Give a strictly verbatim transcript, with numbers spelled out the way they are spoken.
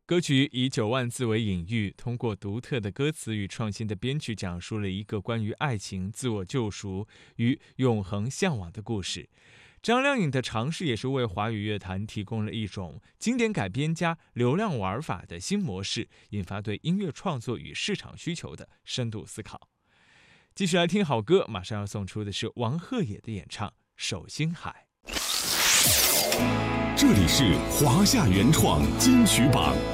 歌曲以九万字为隐喻，通过独特的歌词与创新的编曲，讲述了一个关于爱情、自我救赎与永恒向往的故事。张靓颖的尝试也是为华语乐坛提供了一种经典改编加流量玩法的新模式，引发对音乐创作与市场需求的深度思考。继续来听好歌，马上要送出的是王鹤野的演唱《手心海》。 这里是华夏原创金曲榜。